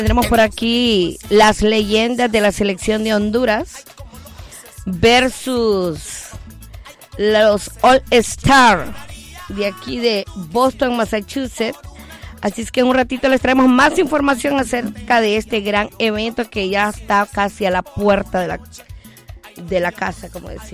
Tendremos por aquí las leyendas de la selección de Honduras versus los All Star de aquí de Boston, Massachusetts. Así es que en un ratito les traemos más información acerca de este gran evento que ya está casi a la puerta de la casa, como decía.